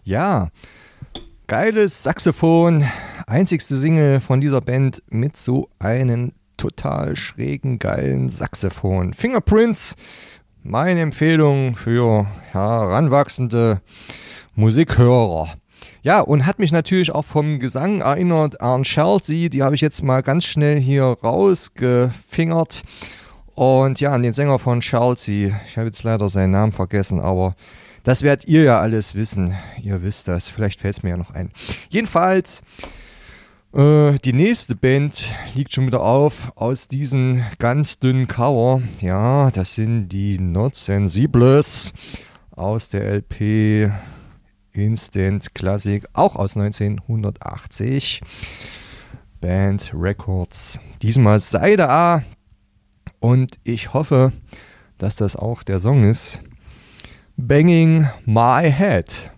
Ja, geiles Saxophon, einzigste Single von dieser Band mit so einem total schrägen, geilen Saxophon. Fingerprints, meine Empfehlung für heranwachsende Musikhörer. Ja, und hat mich natürlich auch vom Gesang erinnert an Chelsea, die habe ich jetzt mal ganz schnell hier rausgefingert. Und ja, an den Sänger von Chelsea, ich habe jetzt leider seinen Namen vergessen, aber das werdet ihr ja alles wissen. Ihr wisst das, vielleicht fällt es mir ja noch ein. Jedenfalls, die nächste Band liegt schon wieder auf aus diesem ganz dünnen Cover. Ja, das sind die Not Sensibles aus der LP Instant Classic, auch aus 1980. Band Records. Diesmal Seite A. Und ich hoffe, dass das auch der Song ist. Banging My Head.